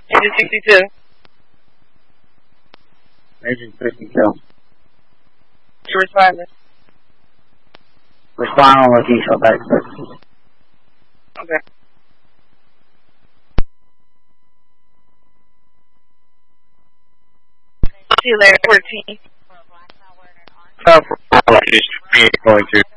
Agent 62. Agent 62. You're responding. Respond on location back. Okay. See you later, 14. So, going to